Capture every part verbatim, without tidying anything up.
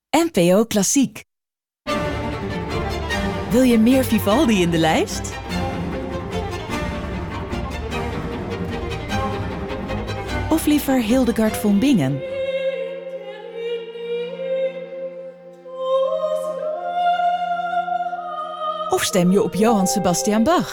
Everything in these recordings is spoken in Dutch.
N P O Klassiek. Wil je meer Vivaldi in de lijst? Of liever Hildegard von Bingen? Of stem je op Johann Sebastian Bach?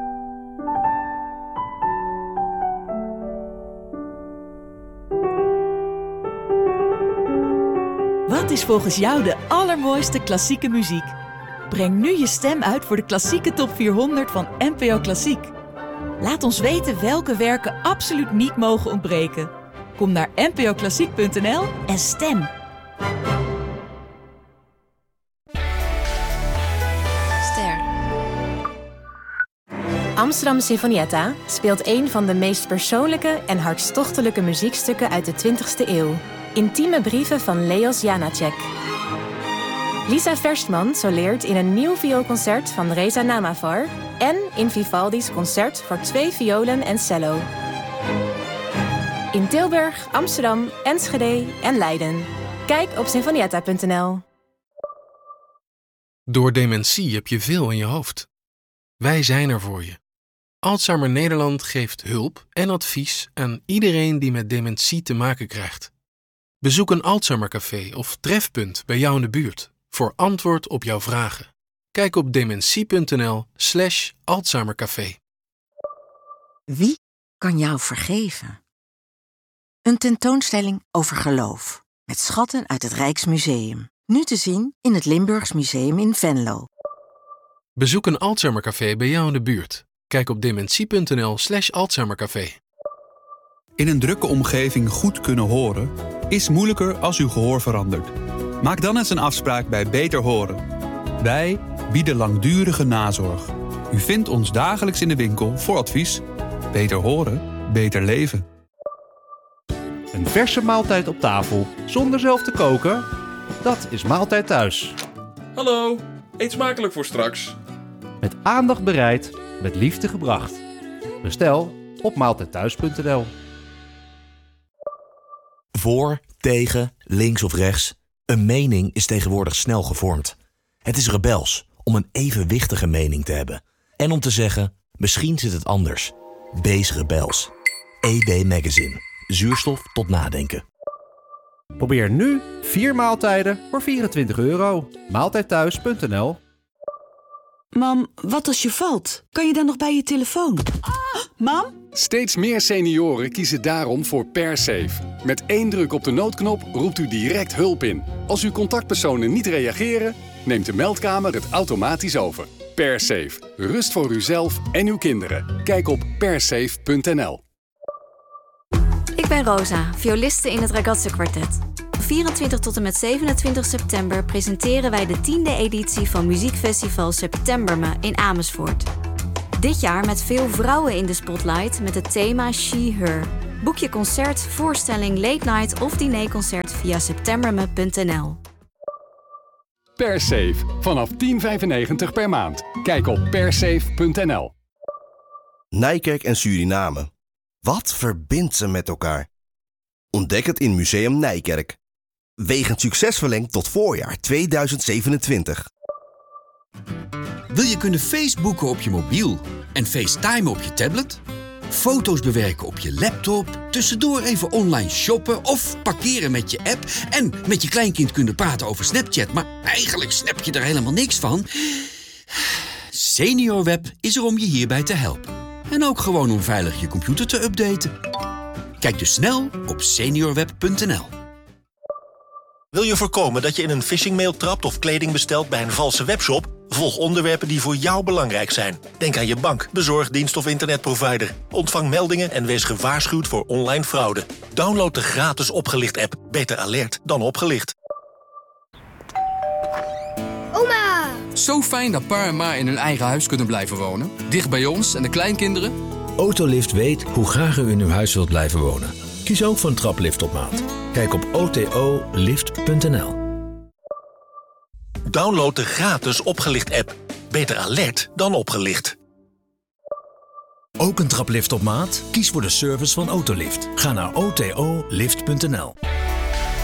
Wat is volgens jou de allermooiste klassieke muziek? Breng nu je stem uit voor de klassieke top vierhonderd van N P O Klassiek. Laat ons weten welke werken absoluut niet mogen ontbreken. Kom naar n p o klassiek punt n l en stem. Ster. Amsterdam Sinfonietta speelt een van de meest persoonlijke en hartstochtelijke muziekstukken uit de twintigste eeuw. Intieme brieven van Leos Janáček. Lisa Verstman soleert in een nieuw vioolconcert van Reza Namavar en in Vivaldi's concert voor twee violen en cello. In Tilburg, Amsterdam, Enschede en Leiden. Kijk op sinfonietta punt n l. Door dementie heb je veel in je hoofd. Wij zijn er voor je. Alzheimer Nederland geeft hulp en advies aan iedereen die met dementie te maken krijgt. Bezoek een Alzheimercafé of trefpunt bij jou in de buurt voor antwoord op jouw vragen. Kijk op dementie punt n l slash Alzheimercafé. Wie kan jou vergeven? Een tentoonstelling over geloof, met schatten uit het Rijksmuseum. Nu te zien in het Limburgs Museum in Venlo. Bezoek een Alzheimercafé bij jou in de buurt. Kijk op dementie punt n l slash Alzheimercafé. In een drukke omgeving goed kunnen horen is moeilijker als uw gehoor verandert. Maak dan eens een afspraak bij Beter Horen. Wij bieden langdurige nazorg. U vindt ons dagelijks in de winkel voor advies. Beter horen, beter leven. Een verse maaltijd op tafel, zonder zelf te koken? Dat is Maaltijd Thuis. Hallo, eet smakelijk voor straks. Met aandacht bereid, met liefde gebracht. Bestel op maaltijd thuis punt n l. Voor, tegen, links of rechts. Een mening is tegenwoordig snel gevormd. Het is rebels om een evenwichtige mening te hebben. En om te zeggen, misschien zit het anders. Wees rebels. E D Magazine. Zuurstof tot nadenken. Probeer nu vier maaltijden voor vierentwintig euro. maaltijd thuis punt n l. Mam, wat als je valt? Kan je dan nog bij je telefoon? Mam? Steeds meer senioren kiezen daarom voor PerSafe. Met één druk op de noodknop roept u direct hulp in. Als uw contactpersonen niet reageren, neemt de meldkamer het automatisch over. PerSafe. Rust voor uzelf en uw kinderen. Kijk op persafe punt n l. Ik ben Rosa, violiste in het Ragazze Kwartet. vierentwintig tot en met zevenentwintig september presenteren wij de tiende editie van muziekfestival Septemberme in Amersfoort. Dit jaar met veel vrouwen in de spotlight met het thema She-Her. Boek je concert, voorstelling, late night of dinerconcert via septemberme punt n l. PerSafe. Vanaf tien vijfennegentig per maand. Kijk op persafe punt n l. Nijkerk en Suriname. Wat verbindt ze met elkaar? Ontdek het in Museum Nijkerk. Wegens succes verlengd tot voorjaar tweeduizend zevenentwintig. Wil je kunnen Facebooken op je mobiel en FaceTimen op je tablet? Foto's bewerken op je laptop, tussendoor even online shoppen of parkeren met je app en met je kleinkind kunnen praten over Snapchat, maar eigenlijk snap je er helemaal niks van? SeniorWeb is er om je hierbij te helpen. En ook gewoon om veilig je computer te updaten. Kijk dus snel op seniorweb punt n l. Wil je voorkomen dat je in een phishingmail trapt of kleding bestelt bij een valse webshop? Volg onderwerpen die voor jou belangrijk zijn. Denk aan je bank, bezorgdienst of internetprovider. Ontvang meldingen en wees gewaarschuwd voor online fraude. Download de gratis Opgelicht-app. Beter alert dan opgelicht. Oma! Zo fijn dat pa en ma in hun eigen huis kunnen blijven wonen. Dicht bij ons en de kleinkinderen. Autolift weet hoe graag u in uw huis wilt blijven wonen. Kies ook voor een traplift op maat. Kijk op o t o lift punt n l. Download de gratis Opgelicht-app. Beter alert dan opgelicht. Ook een traplift op maat? Kies voor de service van Autolift. Ga naar o t o lift punt n l.